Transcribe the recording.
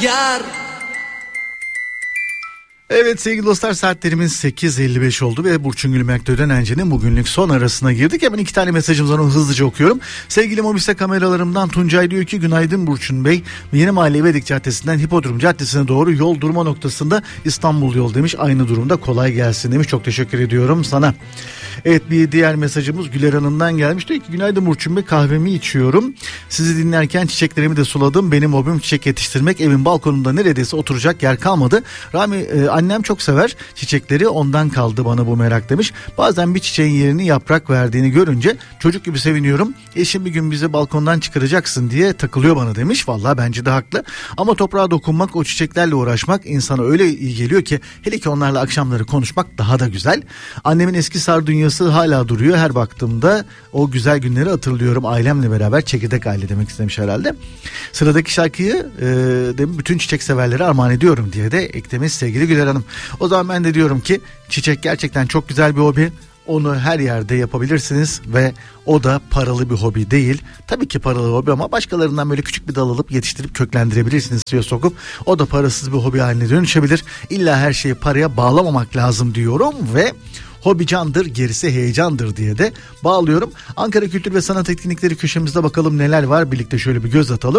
yar. Evet sevgili dostlar, saatlerimiz 8.55 oldu ve Burçin Gülmek'te Ödenence'nin bugünlük son arasına girdik. Hemen 2 tane mesajımız var, onu hızlıca okuyorum. Sevgili Mobise kameralarımdan Tuncay diyor ki günaydın Burçin Bey. Yeni Mahalle İvedik Caddesi'nden Hipodrom Caddesi'ne doğru yol durma noktasında İstanbul yol demiş. Aynı durumda kolay gelsin demiş. Çok teşekkür ediyorum sana. Evet, bir diğer mesajımız Güler Hanım'dan gelmiş. Diyor ki günaydın Burçin Bey, kahvemi içiyorum. Sizi dinlerken çiçeklerimi de suladım. Benim hobim çiçek yetiştirmek. Evin balkonunda neredeyse oturacak yer kalmadı. Annem çok sever çiçekleri, ondan kaldı bana bu merak demiş. Bazen bir çiçeğin yerini yaprak verdiğini görünce çocuk gibi seviniyorum. Eşim bir gün bize balkondan çıkaracaksın diye takılıyor bana demiş. Vallahi bence de haklı. Ama toprağa dokunmak, o çiçeklerle uğraşmak insana öyle iyi geliyor ki, hele ki onlarla akşamları konuşmak daha da güzel. Annemin eski sardunyası hala duruyor. Her baktığımda o güzel günleri hatırlıyorum. Ailemle beraber, çekirdek aile demek istemiş herhalde. Sıradaki şarkıyı bütün çiçek severlere armağan ediyorum diye de eklemiş sevgili Güler Hanım. O zaman ben de diyorum ki çiçek gerçekten çok güzel bir hobi. Onu her yerde yapabilirsiniz ve o da paralı bir hobi değil. Tabii ki paralı hobi ama başkalarından böyle küçük bir dal alıp yetiştirip köklendirebilirsiniz, suya sokup. O da parasız bir hobi haline dönüşebilir. İlla her şeyi paraya bağlamamak lazım diyorum ve hobi candır, gerisi heyecandır diye de bağlıyorum. Ankara Kültür ve Sanat Etkinlikleri köşemizde bakalım neler var, birlikte şöyle bir göz atalım.